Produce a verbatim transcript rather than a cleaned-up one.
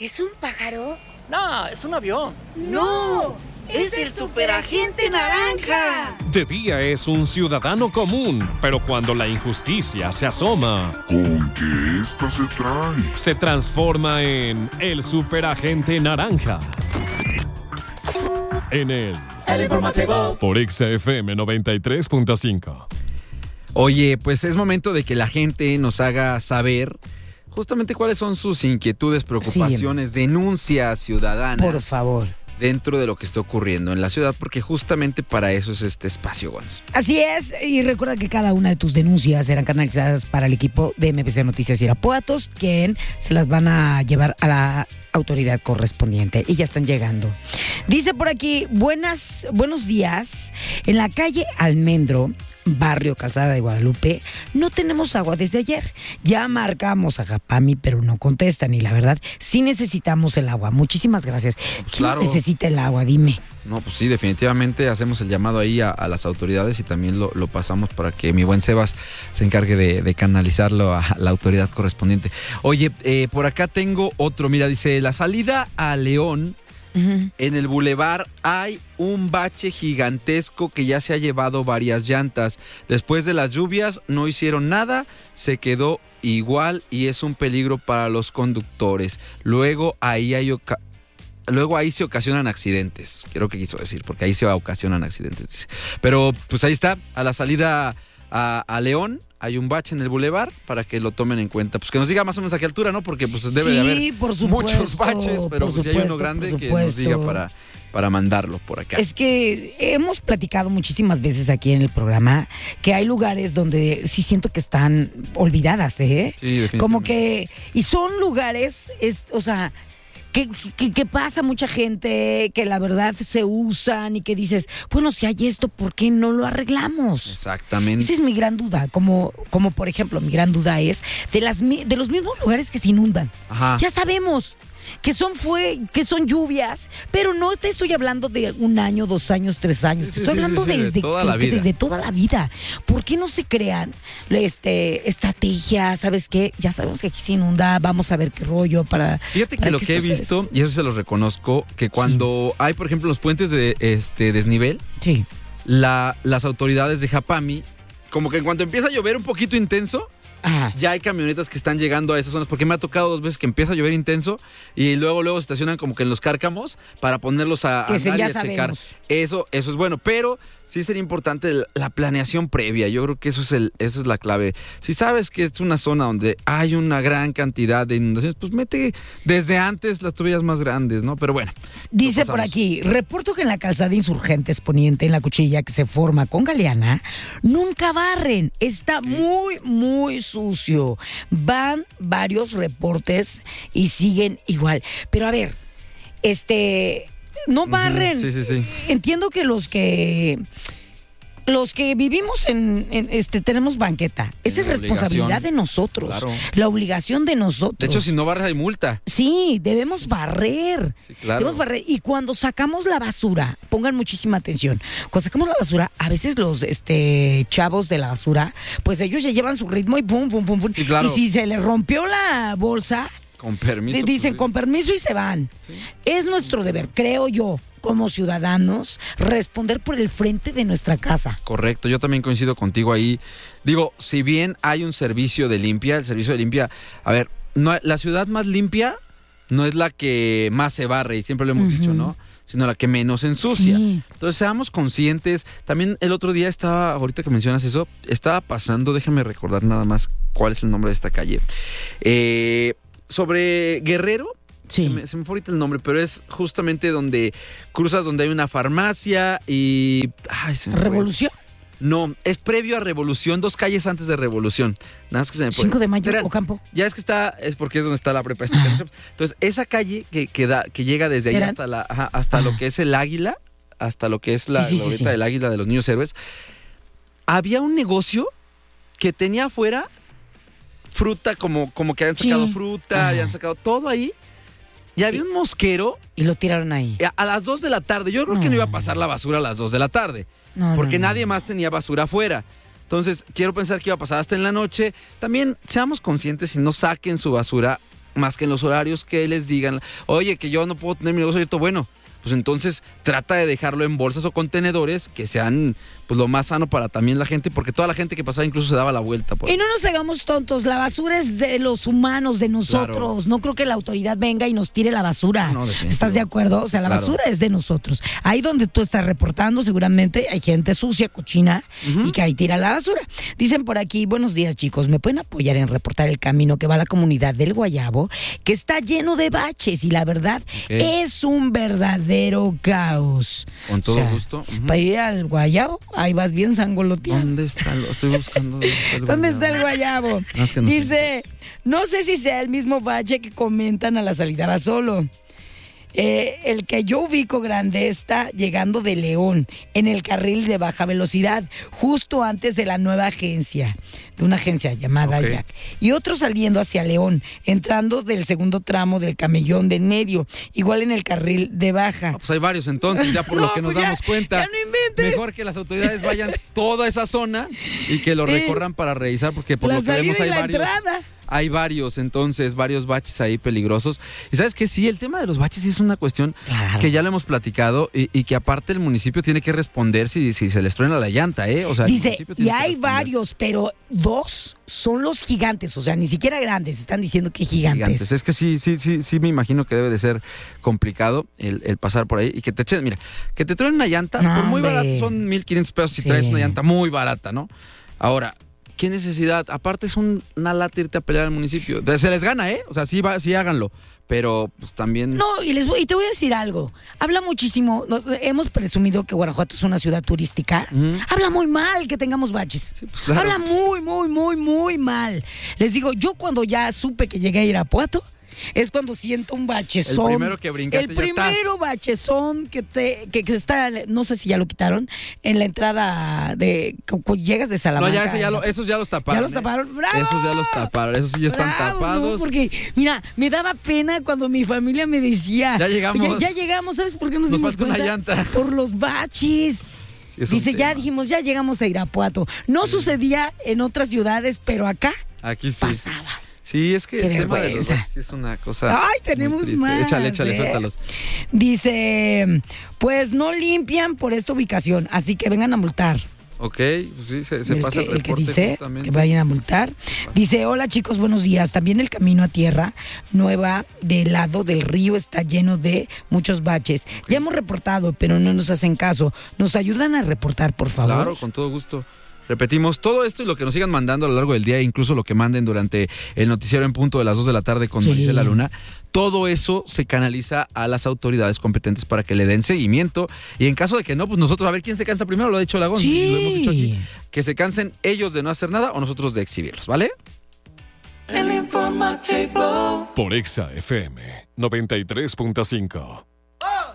¿Es un pájaro? No, es un avión. ¡No! ¡Es el superagente naranja! De día es un ciudadano común, pero cuando la injusticia se asoma, ¿con qué esta se trae? Se transforma en el superagente naranja. En el... El informativo. Por X F M noventa y tres punto cinco. Oye, pues es momento de que la gente nos haga saber justamente cuáles son sus inquietudes, preocupaciones, sí, denuncias ciudadanas. Por favor. Dentro de lo que está ocurriendo en la ciudad, porque justamente para eso es este espacio, Gonz. Así es, y recuerda que cada una de tus denuncias serán canalizadas para el equipo de M P C Noticias Irapuatos, quien se las van a llevar a la autoridad correspondiente, y ya están llegando. Dice por aquí, buenas, buenos días, en la calle Almendro, barrio Calzada de Guadalupe, no tenemos agua desde ayer. Ya marcamos a Japami, pero no contestan, y la verdad, sí necesitamos el agua. Muchísimas gracias. Pues ¿Quién claro. necesita el agua? Dime. No, pues sí, definitivamente hacemos el llamado ahí a, a las autoridades y también lo, lo pasamos para que mi buen Sebas se encargue de, de canalizarlo a la autoridad correspondiente. Oye, eh, por acá tengo otro, mira, dice, la salida a León, uh-huh. En el bulevar hay un bache gigantesco que ya se ha llevado varias llantas. Después de las lluvias no hicieron nada, se quedó igual y es un peligro para los conductores. Luego ahí hay... Oca- Luego ahí se ocasionan accidentes, creo que quiso decir, porque ahí se ocasionan accidentes. Pero pues ahí está, a la salida a, a León hay un bache en el bulevar para que lo tomen en cuenta. Pues que nos diga más o menos a qué altura, ¿no? Porque pues debe sí, de haber por supuesto, muchos baches, pero pues, supuesto, si hay uno grande que nos diga para, para mandarlo por acá. Es que hemos platicado muchísimas veces aquí en el programa que hay lugares donde sí siento que están olvidadas, ¿eh? Sí, definitivamente. Como que, y son lugares, es, o sea... Que, que, que pasa mucha gente, que la verdad se usan y que dices, bueno, si hay esto, ¿por qué no lo arreglamos? Exactamente. Esa es mi gran duda, como, como por ejemplo, mi gran duda es de, las, de los mismos lugares que se inundan. Ajá. Ya sabemos que son fue que son lluvias, pero no te estoy hablando de un año, dos años, tres años. Sí, te estoy sí, hablando sí, sí, desde, de toda la vida. desde toda la vida. ¿Por qué no se crean este, estrategias? ¿Sabes qué? Ya sabemos que aquí se inunda, vamos a ver qué rollo para... Fíjate que para lo que, que he visto, y eso se lo reconozco, que cuando sí. hay, por ejemplo, los puentes de este desnivel, sí. la, las autoridades de Japami, como que en cuanto empieza a llover un poquito intenso, Ajá. ya hay camionetas que están llegando a esas zonas, porque me ha tocado dos veces que empieza a llover intenso y luego luego se estacionan como que en los cárcamos para ponerlos a, que a se, andar ya y a sabemos. checar. Eso, eso es bueno, pero sí sería importante la planeación previa. Yo creo que eso es el, esa es la clave. Si sabes que es una zona donde hay una gran cantidad de inundaciones, pues mete desde antes las tuberías más grandes, ¿no? Pero bueno. Dice por aquí, reporto que en la calzada Insurgentes Poniente, en la cuchilla que se forma con Galeana, nunca barren. Está ¿Qué? muy, muy sucio. Van varios reportes y siguen igual. Pero a ver, este... no barren. Uh-huh. Sí, sí, sí. Entiendo que los que los que vivimos en, en este tenemos banqueta. Esa es responsabilidad de nosotros. Claro. La obligación de nosotros. De hecho, si no barres hay multa. Sí, debemos barrer. Sí, claro. Debemos barrer. Y cuando sacamos la basura, pongan muchísima atención. Cuando sacamos la basura, a veces los este chavos de la basura, pues ellos ya llevan su ritmo y pum, pum, pum, pum. Sí, claro. Y si se les rompió la bolsa, con permiso. dicen pues, con permiso y se van. Sí. Es nuestro deber, creo yo, como ciudadanos, responder por el frente de nuestra casa. Correcto, yo también coincido contigo ahí. Digo, si bien hay un servicio de limpia, el servicio de limpia, a ver, no, la ciudad más limpia no es la que más se barre, y siempre lo hemos uh-huh. dicho, ¿no? Sino la que menos ensucia. Sí. Entonces, seamos conscientes. También el otro día estaba, ahorita que mencionas eso, estaba pasando, déjame recordar nada más cuál es el nombre de esta calle. Eh... Sobre Guerrero, sí. se, me, se me fue ahorita el nombre, pero es justamente donde cruzas, donde hay una farmacia y... Ay, se me ¿Revolución? Fue. No, es previo a Revolución, dos calles antes de Revolución. Nada más que se me fue. cinco de mayo Verán, Ocampo. Ya es que está, es porque es donde está la prepa. Ah. Entonces, esa calle que, que, da, que llega desde ahí hasta, la, ajá, hasta ah. lo que es el Águila, hasta lo que es la sí, sí, glorieta sí, sí. del Águila de los Niños Héroes, había un negocio que tenía afuera fruta, como, como que habían sacado sí. fruta, Ajá. habían sacado todo ahí. Y había un mosquero. Y lo tiraron ahí. A, a las dos de la tarde. Yo creo no. que no iba a pasar la basura a las dos de la tarde. No, porque no, no. nadie más tenía basura afuera. Entonces, quiero pensar que iba a pasar hasta en la noche. También seamos conscientes y no saquen su basura más que en los horarios que les digan, oye, que yo no puedo tener mi negocio abierto, bueno, pues entonces trata de dejarlo en bolsas o contenedores que sean pues lo más sano para también la gente, porque toda la gente que pasaba incluso se daba la vuelta. Por y no nos hagamos tontos, la basura es de los humanos, de nosotros. Claro. No creo que la autoridad venga y nos tire la basura. No, ¿estás de acuerdo? O sea, la claro. basura es de nosotros. Ahí donde tú estás reportando, seguramente hay gente sucia, cochina, uh-huh. y que ahí tira la basura. Dicen por aquí, buenos días chicos, ¿me pueden apoyar en reportar el camino que va a la comunidad del Guayabo, que está lleno de baches y la verdad okay. es un verdadero caos? Con todo o sea, gusto. Uh-huh. Para ir al Guayabo, ahí vas bien sangoloteado. ¿Dónde está? Lo estoy buscando. ¿Dónde está el ¿Dónde está el Guayabo? No, es que no Dice, sé. no sé si sea el mismo bache que comentan a la salida va solo. Eh, el que yo ubico grande está llegando de León, en el carril de baja velocidad, justo antes de la nueva agencia, de una agencia llamada okay. Jack. Y otro saliendo hacia León, entrando del segundo tramo del camellón de en medio, igual en el carril de baja. Ah, pues hay varios entonces, ya por no, lo que nos pues damos ya, cuenta. Ya no inventes. Mejor que las autoridades vayan toda esa zona y que lo sí. recorran para revisar, porque por la lo que vemos hay varios. Entrada. Hay varios, entonces, varios baches ahí peligrosos. Y ¿sabes qué? Sí, el tema de los baches sí es una cuestión claro. que ya lo hemos platicado y, y que aparte el municipio tiene que responder si, si se les truena la llanta, ¿eh? O sea, dice, y hay varios, pero dos son los gigantes, o sea, ni siquiera grandes, están diciendo que gigantes. Gigantes. Es que sí, sí, sí, sí me imagino que debe de ser complicado el, el pasar por ahí y que te echen, mira, que te truenen una llanta, no, por muy barato, son mil quinientos pesos si sí. traes una llanta muy barata, ¿no? Ahora, ¿qué necesidad? Aparte es un, una lata irte a pelear al municipio. Se les gana, ¿eh? O sea, sí, va, sí háganlo. Pero pues también... No, y, les voy, y te voy a decir algo. Habla muchísimo. No, hemos presumido que Guanajuato es una ciudad turística. Mm. Habla muy mal que tengamos baches. Sí, pues, claro. Habla muy, muy, muy, muy mal. Les digo, yo cuando ya supe que llegué a Irapuato, es cuando siento un bachezón. El primero que brincaste. El primero bachezón que te que, que está, no sé si ya lo quitaron, en la entrada de cuando llegas de Salamanca. No, ya, ese ya lo, esos ya los taparon. Ya los taparon, ¿eh? ¡bravo! Esos ya los taparon, esos sí ya están ¡bravo! Tapados. No, porque, mira, me daba pena cuando mi familia me decía, ya llegamos. Ya, ya llegamos, ¿sabes por qué nos, nos dimos falta cuenta? una llanta. Por los baches. Sí, dice, ya dijimos, ya llegamos a Irapuato. No sí. sucedía en otras ciudades, pero acá Aquí sí. pasaba. Sí, es que Qué el tema vergüenza. de los sí es una cosa. Ay, tenemos más. Échale, échale, ¿eh? Suéltalos. Dice, pues no limpian por esta ubicación, así que vengan a multar. Ok, pues sí, se, se el pasa que, el reporte. El que dice justamente. que vayan a multar. Dice, hola chicos, buenos días. También el camino a Tierra Nueva del lado del río está lleno de muchos baches. Okay. Ya hemos reportado, pero no nos hacen caso. ¿Nos ayudan a reportar, por favor? Claro, con todo gusto. Repetimos, todo esto y lo que nos sigan mandando a lo largo del día, incluso lo que manden durante el noticiero en punto de las dos de la tarde con sí. Marisela Luna, todo eso se canaliza a las autoridades competentes para que le den seguimiento y en caso de que no, pues nosotros a ver quién se cansa primero, lo ha dicho Lagón, sí. lo hemos dicho aquí, que se cansen ellos de no hacer nada o nosotros de exhibirlos, ¿vale? El informativo por Exa F M noventa y tres punto cinco.